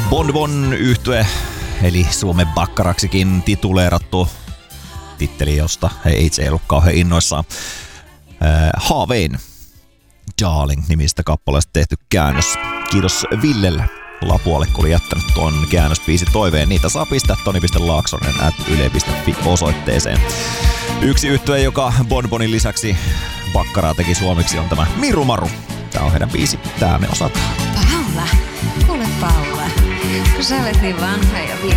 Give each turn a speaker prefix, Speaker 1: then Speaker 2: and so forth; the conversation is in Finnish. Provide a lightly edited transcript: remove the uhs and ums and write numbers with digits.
Speaker 1: Bon Bon -yhtye, eli Suomen bakkaraksikin tituleerattu titteli, josta he itse ei ollut kauhean innoissaan. Haavein Darling-nimistä kappaleesta tehty käännös. Kiitos Villelle Lapualle, kun oli jättänyt tuon käännösbiisin toiveen. Niitä saa pistää toni.laaksonen@yle.fi osoitteeseen. Yksi yhtye, joka Bon Bonin lisäksi bakkaraa teki suomeksi, on tämä Miru Maru. Tää on heidän biisi. Tää me osataan.
Speaker 2: Paula, kuule Paula, kun sä olet niin vanha ja